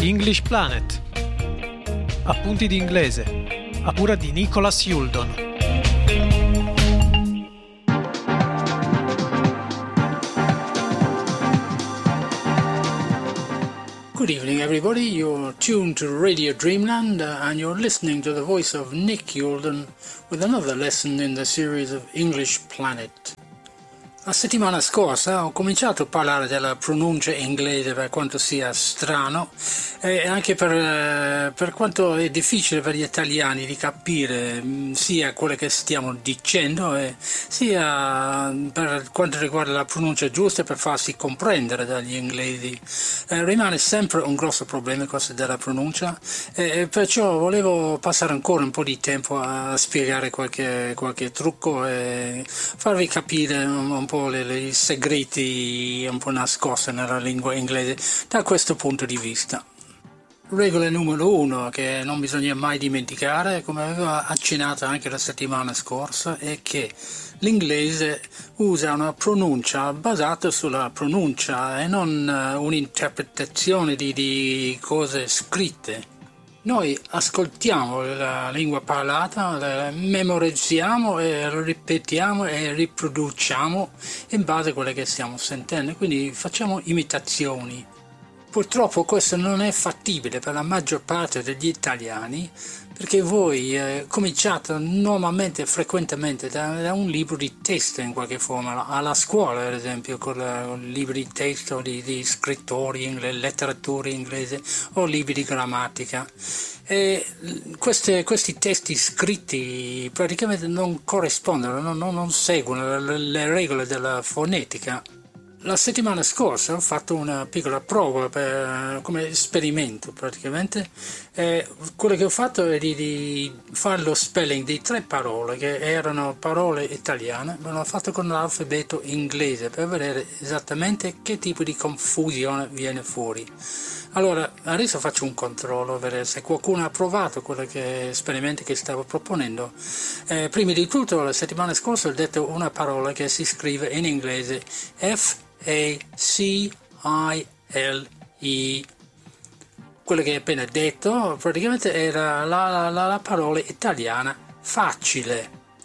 English Planet. Appunti di inglese, a cura di Nicholas Yuldon. Good evening, everybody. You're tuned to Radio Dreamland and you're listening to the voice of Nick Yuldon with another lesson in the series of English Planet. La settimana scorsa ho cominciato a parlare della pronuncia inglese, per quanto sia strano e anche per quanto è difficile per gli italiani di capire sia quello che stiamo dicendo e sia per quanto riguarda la pronuncia giusta per farsi comprendere dagli inglesi. Rimane sempre un grosso problema questo della pronuncia e perciò volevo passare ancora un po' di tempo a spiegare qualche trucco e farvi capire un po' i segreti un po' nascosti nella lingua inglese da questo punto di vista. Regola numero 1 che non bisogna mai dimenticare, come avevo accennato anche la settimana scorsa, è che l'inglese usa una pronuncia basata sulla pronuncia e non un'interpretazione di cose scritte. Noi ascoltiamo la lingua parlata, la memorizziamo e la ripetiamo e riproduciamo in base a quello che stiamo sentendo, quindi facciamo imitazioni. Purtroppo questo non è fattibile per la maggior parte degli italiani perché voi cominciate normalmente, frequentemente da un libro di testo in qualche forma, alla scuola ad esempio con libri di testo di scrittori, letteratura inglese o libri di grammatica. E questi testi scritti praticamente non corrispondono, non seguono le regole della fonetica. La settimana scorsa ho fatto una piccola prova come esperimento praticamente. Quello che ho fatto è di fare lo spelling di 3 parole che erano parole italiane, ma l'ho fatto con l'alfabeto inglese per vedere esattamente che tipo di confusione viene fuori. Allora, adesso faccio un controllo, vedere se qualcuno ha provato quello esperimenti che stavo proponendo. Prima di tutto, la settimana scorsa ho detto una parola che si scrive in inglese F-A-C-I-L-E. Quello che hai appena detto praticamente era la parola italiana facile.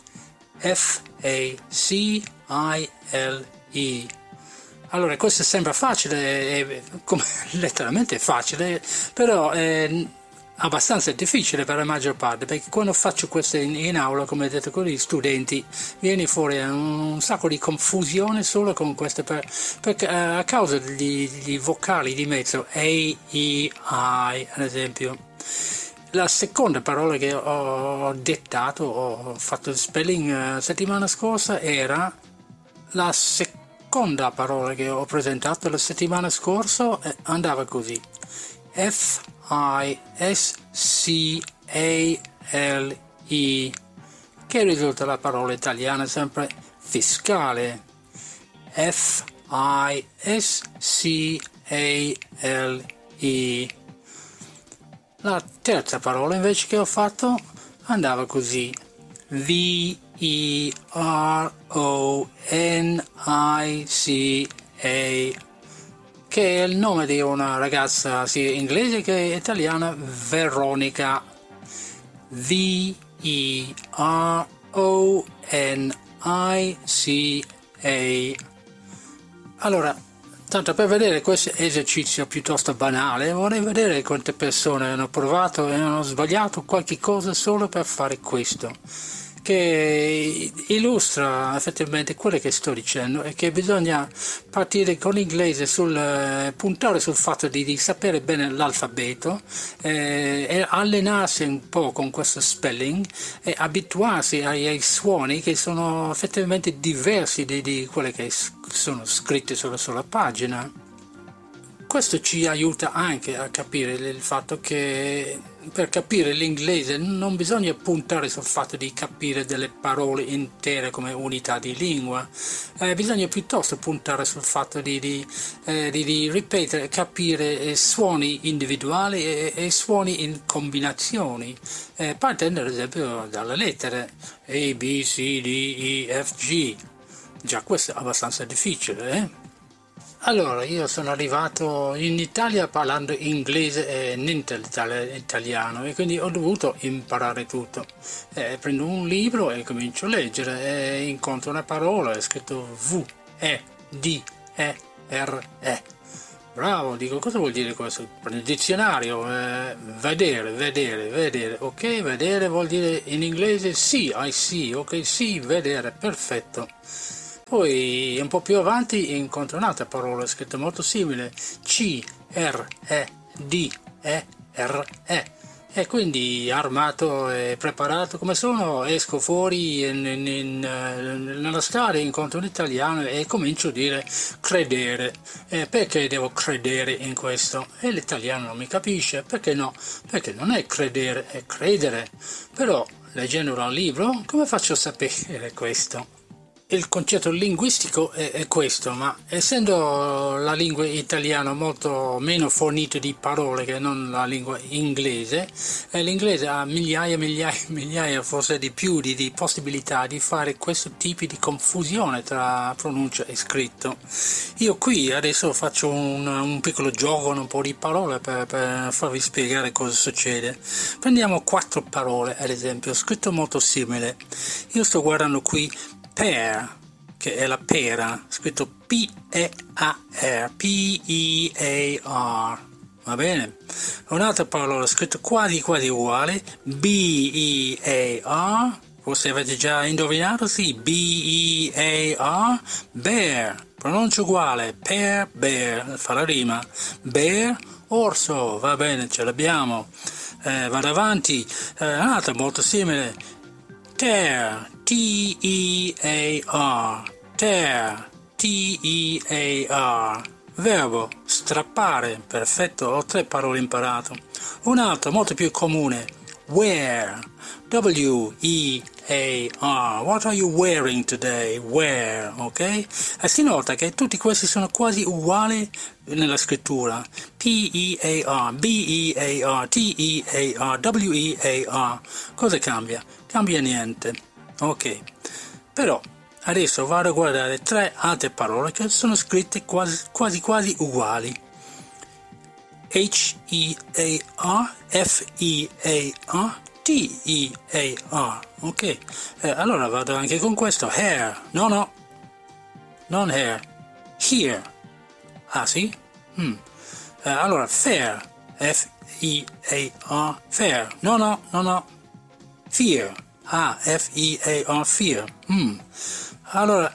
F-A-C-I-L-E. Allora, questo sembra facile, come letteralmente facile, però è abbastanza difficile per la maggior parte, perché quando faccio questo in aula, come detto con gli studenti, viene fuori un sacco di confusione solo con questo, a causa degli vocali di mezzo, A, E, I, ad esempio. La seconda parola che ho dettato, ho fatto il spelling settimana scorsa, era la seconda parola che ho presentato la settimana scorsa, andava così: F-I-S-C-A-L-E, che risulta la parola italiana sempre fiscale. F-I-S-C-A-L-E. La terza parola invece che ho fatto andava così: V-E-R-O-N-I-C-A, che è il nome di una ragazza sia inglese che italiana, Veronica. V-E-R-O-N-I-C-A. Allora, tanto per vedere questo esercizio piuttosto banale, vorrei vedere quante persone hanno provato e hanno sbagliato qualche cosa solo per fare questo, che illustra effettivamente quello che sto dicendo, e che bisogna partire con l'inglese puntare sul fatto di sapere bene l'alfabeto e allenarsi un po' con questo spelling e abituarsi ai suoni che sono effettivamente diversi di quelli che sono scritti sulla pagina. Questo ci aiuta anche a capire il fatto che per capire l'inglese non bisogna puntare sul fatto di capire delle parole intere come unità di lingua, bisogna piuttosto puntare sul fatto di ripetere, capire suoni individuali e suoni in combinazioni, partendo ad esempio dalle lettere A, B, C, D, E, F, G. Già questo è abbastanza difficile, Allora, io sono arrivato in Italia parlando inglese e niente italiano e quindi ho dovuto imparare tutto. Prendo un libro e comincio a leggere e incontro una parola, è scritto V-E-D-E-R-E. Bravo, dico, cosa vuol dire questo? Prendo il dizionario, vedere, ok, vedere vuol dire in inglese sì, I see, ok, sì, vedere, perfetto. Poi un po' più avanti incontro un'altra parola scritta molto simile, C-R-E-D-E-R-E. E quindi armato e preparato come sono, esco fuori nella strada, incontro un italiano e comincio a dire credere. Perché devo credere in questo? E l'italiano non mi capisce, perché no? Perché non è credere, è credere. Però, leggendo un libro, come faccio a sapere questo? Il concetto linguistico è questo, ma essendo la lingua italiana molto meno fornita di parole che non la lingua inglese, l'inglese ha migliaia, forse di più, di possibilità di fare questo tipo di confusione tra pronuncia e scritto. Io qui adesso faccio un piccolo gioco, un po' di parole per farvi spiegare cosa succede. Prendiamo 4 parole, ad esempio, scritto molto simile. Io sto guardando qui pear, che è la pera, scritto P-E-A-R, P-E-A-R, va bene? Un'altra parola scritta quasi uguale, B-E-A-R, forse avete già indovinato, sì, B-E-A-R, bear, pronuncia uguale, bear, fa la rima, bear, orso, va bene, ce l'abbiamo, vado avanti, un'altra molto simile, tear, T-E-A-R, tear, T-E-A-R, verbo, strappare, perfetto, ho 3 parole imparate. Un altro molto più comune, wear, W-E-A-R, what are you wearing today? Wear, ok? E si nota che tutti questi sono quasi uguali nella scrittura, P-E-A-R, B-E-A-R, T-E-A-R, W-E-A-R, cosa cambia? Cambia niente. Ok, però adesso vado a guardare 3 altre parole che sono scritte quasi uguali. H-E-A-R, F-E-A-R, T-E-A-R, ok? Allora vado anche con questo, hair, no, non hair, here, ah sì? Allora fair, F-E-A-R, fair, no, fear, F-E-A-R, fear. Allora,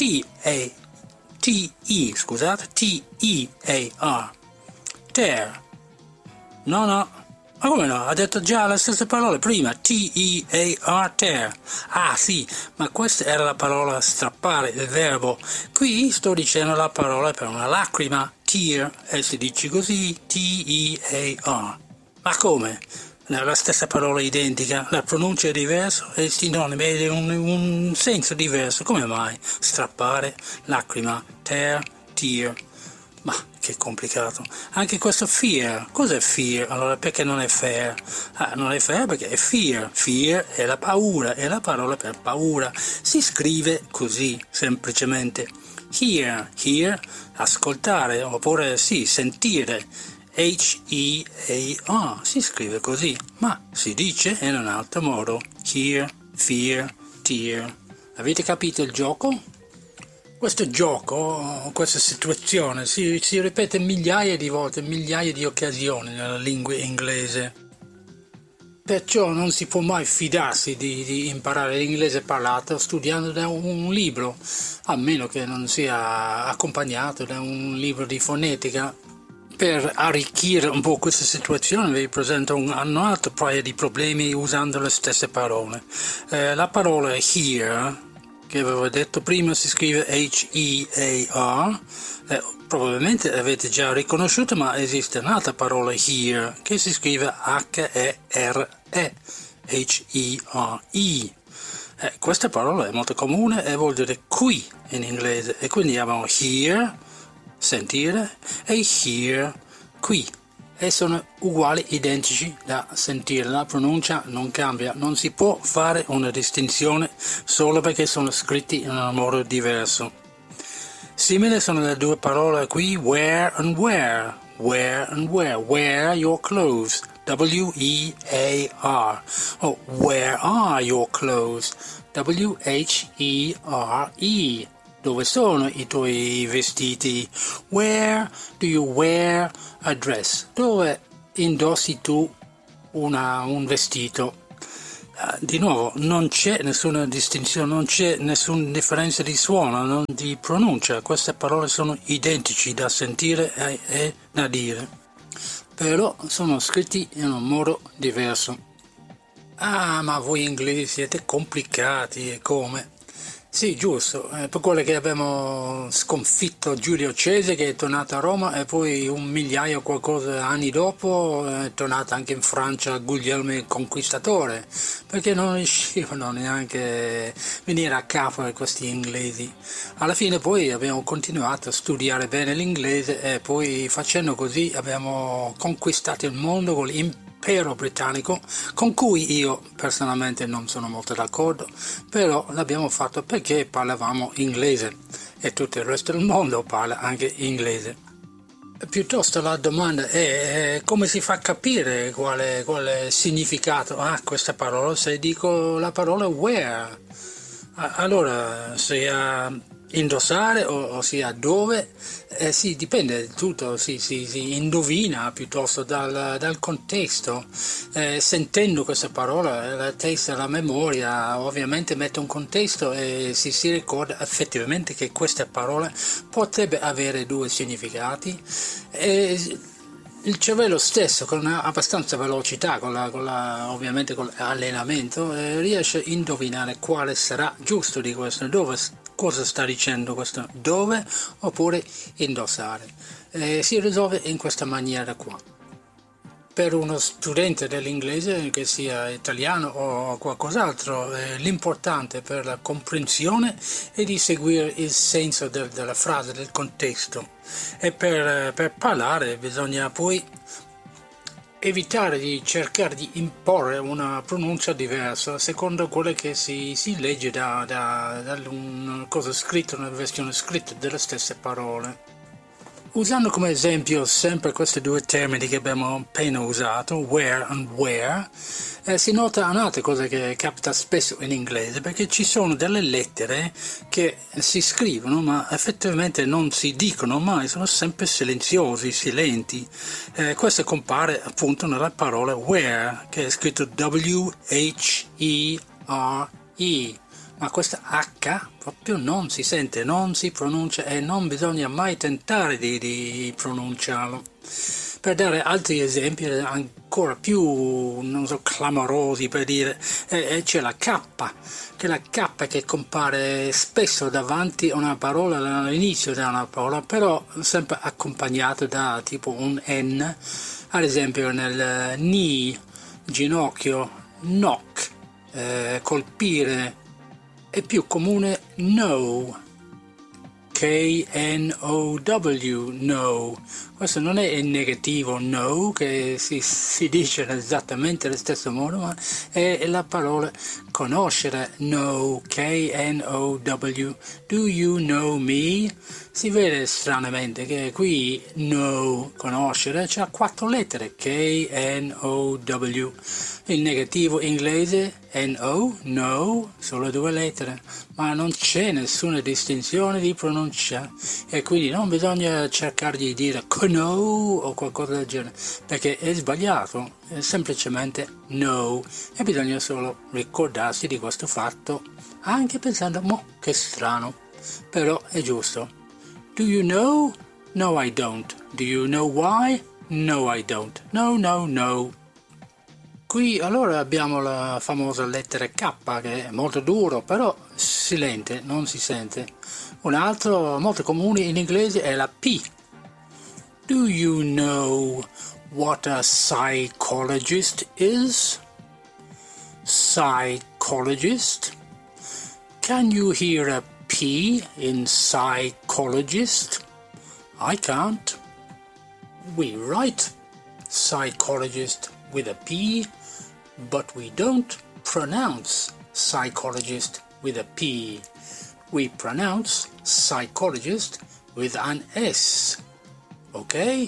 T-E-A-R, tear. No, ma come no? Ha detto già la stessa parola prima, T-E-A-R, tear. Ah sì, ma questa era la parola strappare, il verbo. Qui sto dicendo la parola per una lacrima, tear, e si dice così, T-E-A-R. Ma come? La stessa parola identica, la pronuncia è diversa e il sinonimo è un senso diverso. Come mai? Strappare, lacrima, tear. Ma che complicato. Anche questo fear. Cos'è fear? Allora perché non è fair? Non è fair perché è fear. Fear è la paura, è la parola per paura. Si scrive così, semplicemente. Hear, ascoltare, oppure sì, sentire. H-E-A-R, si scrive così, ma si dice in un altro modo, hear, fear, tear. Avete capito il gioco? Questo gioco, questa situazione si ripete migliaia di volte, migliaia di occasioni nella lingua inglese. Perciò non si può mai fidarsi di imparare l'inglese parlato studiando da un libro, a meno che non sia accompagnato da un libro di fonetica. Per arricchire un po' questa situazione vi presento un altro paio di problemi usando le stesse parole. La parola here, che avevo detto prima, si scrive H-E-A-R, probabilmente avete già riconosciuto, ma esiste un'altra parola here che si scrive H-E-R-E, H-E-R-E. Questa parola è molto comune e vuol dire qui in inglese, e quindi abbiamo here, sentire, e hear, qui, e sono uguali, identici da sentire. La pronuncia non cambia, non si può fare una distinzione solo perché sono scritti in un modo diverso. Simile sono le due parole qui, wear and wear. Wear and wear. Wear your clothes. W-E-A-R. Oh, where are your clothes? W-H-E-R-E. Dove sono i tuoi vestiti? Where do you wear a dress? Dove indossi tu un vestito? Di nuovo, non c'è nessuna distinzione, non c'è nessuna differenza di suono, non di pronuncia. Queste parole sono identici da sentire e da dire, però sono scritti in un modo diverso. Ah, ma voi inglesi siete complicati, e come? Sì, giusto, per quello che abbiamo sconfitto Giulio Cesare, che è tornato a Roma, e poi un migliaio qualcosa anni dopo è tornato anche in Francia Guglielmo il Conquistatore, perché non riuscivano neanche a venire a capo di questi inglesi. Alla fine poi abbiamo continuato a studiare bene l'inglese e poi facendo così abbiamo conquistato il mondo con l'impero britannico, con cui io personalmente non sono molto d'accordo, però l'abbiamo fatto perché parlavamo inglese e tutto il resto del mondo parla anche inglese. Piuttosto la domanda è come si fa a capire quale significato ha questa parola se dico la parola wear. Allora, se indossare o sia dove, sì, dipende tutto, si indovina piuttosto dal contesto. Sentendo questa parola, la testa, la memoria ovviamente mette un contesto e si ricorda effettivamente che questa parola potrebbe avere due significati. Il cervello stesso, con abbastanza velocità, ovviamente con l'allenamento, riesce a indovinare quale sarà giusto di questo, cosa sta dicendo questo, dove oppure indossare. Si risolve in questa maniera qua. Per uno studente dell'inglese, che sia italiano o qualcos'altro, l'importante per la comprensione è di seguire il senso della frase, del contesto, e per parlare bisogna poi evitare di cercare di imporre una pronuncia diversa secondo quello che si legge da una cosa scritta, una versione scritta delle stesse parole. Usando come esempio sempre questi due termini che abbiamo appena usato, where and where, si nota un'altra cosa che capita spesso in inglese, perché ci sono delle lettere che si scrivono ma effettivamente non si dicono mai, sono sempre silenziosi, silenti. Questo compare appunto nella parola where, che è scritto W-H-E-R-E. Ma questa H proprio non si sente, non si pronuncia e non bisogna mai tentare di pronunciarlo. Per dare altri esempi ancora più, clamorosi, per dire, c'è la K, che è la K che compare spesso davanti a una parola, all'inizio di una parola, però sempre accompagnato da tipo un N, ad esempio nel knee, ginocchio, knock, colpire. È più comune know, K-N-O-W, know. Questo non è il negativo know, che si dice esattamente allo stesso modo, ma è la parola conoscere, know, K-N-O-W. Do you know me? Si vede stranamente che qui know, conoscere, c'ha 4 lettere, K-N-O-W. Il negativo inglese N-O, no, solo 2 lettere, ma non c'è nessuna distinzione di pronuncia e quindi non bisogna cercare di dire know o qualcosa del genere, perché è sbagliato, è semplicemente no, e bisogna solo ricordarsi di questo fatto, anche pensando, che strano, però è giusto. Do you know? No, I don't. Do you know why? No, I don't. No, no, no. Qui allora abbiamo la famosa lettera K, che è molto duro, però silente, non si sente. Un altro molto comune in inglese è la P. Do you know what a psychologist is? Psychologist? Can you hear a P in psychologist? I can't. We write psychologist with a P, but we don't pronounce psychologist with a P. we pronounce psychologist with an S. Okay?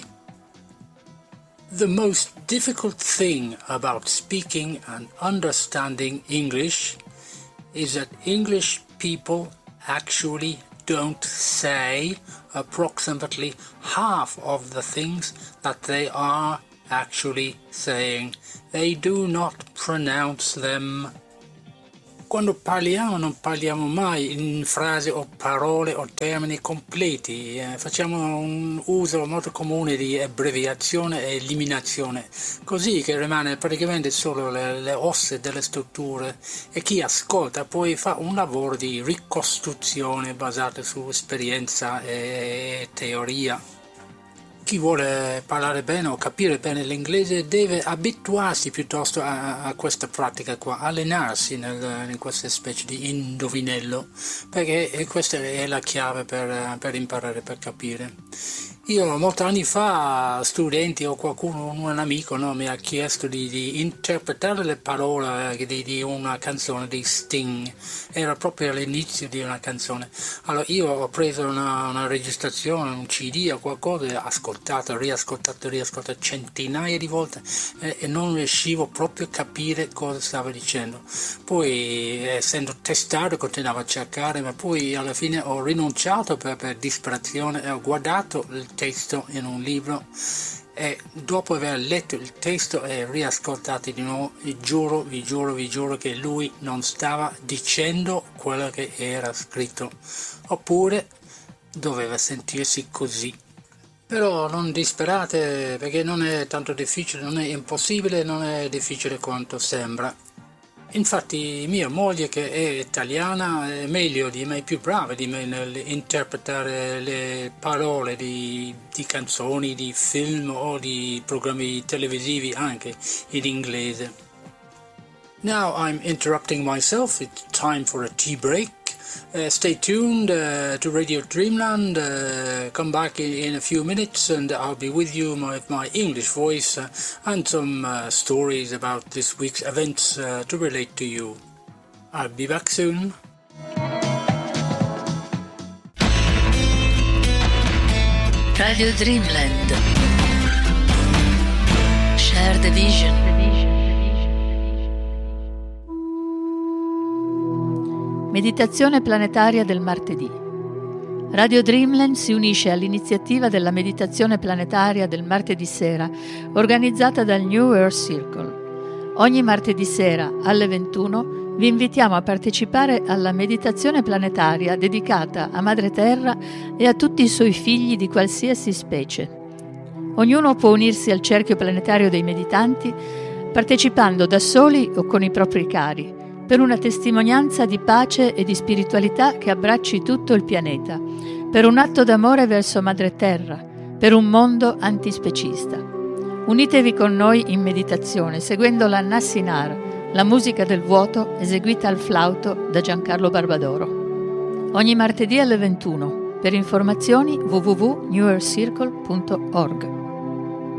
The most difficult thing about speaking and understanding English is that English people actually don't say approximately half of the things that they are actually saying. They do not pronounce them. Quando parliamo non parliamo mai in frasi o parole o termini completi, facciamo un uso molto comune di abbreviazione e eliminazione, così che rimane praticamente solo le ossa delle strutture e chi ascolta poi fa un lavoro di ricostruzione basato su esperienza e teoria. Chi vuole parlare bene o capire bene l'inglese deve abituarsi piuttosto a questa pratica qua, allenarsi in questa specie di indovinello, perché questa è la chiave per imparare, per capire. Io molti anni fa, studenti o qualcuno, un amico, no, mi ha chiesto di interpretare le parole di una canzone di Sting. Era proprio all'inizio di una canzone. Allora io ho preso una registrazione, un CD o qualcosa, ascoltato, riascoltato centinaia di volte e non riuscivo proprio a capire cosa stava dicendo. Poi, essendo testato, continuavo a cercare, ma poi alla fine ho rinunciato per disperazione e ho guardato il testo in un libro e dopo aver letto il testo e riascoltato di nuovo vi giuro che lui non stava dicendo quello che era scritto, oppure doveva sentirsi così. Però non disperate, perché non è tanto difficile, non è impossibile, non è difficile quanto sembra. Infatti mia moglie, che è italiana, è meglio di me, più brava di me nell'interpretare le parole di canzoni, di film o di programmi televisivi anche in inglese. Now I'm interrupting myself, it's time for a tea break. Stay tuned to Radio Dreamland. Come back in a few minutes and I'll be with you with my English voice and some stories about this week's events to relate to you. I'll be back soon. Radio Dreamland. Share the vision. Meditazione planetaria del martedì. Radio Dreamland si unisce all'iniziativa della meditazione planetaria del martedì sera, organizzata dal New Earth Circle. Ogni martedì sera alle 21 vi invitiamo a partecipare alla meditazione planetaria dedicata a Madre Terra e a tutti i suoi figli di qualsiasi specie. Ognuno può unirsi al cerchio planetario dei meditanti partecipando da soli o con i propri cari, per una testimonianza di pace e di spiritualità che abbracci tutto il pianeta, per un atto d'amore verso Madre Terra, per un mondo antispecista. Unitevi con noi in meditazione, seguendo la Nassinar, la musica del vuoto eseguita al flauto da Giancarlo Barbadoro. Ogni martedì alle 21. Per informazioni www.newearthcircle.org.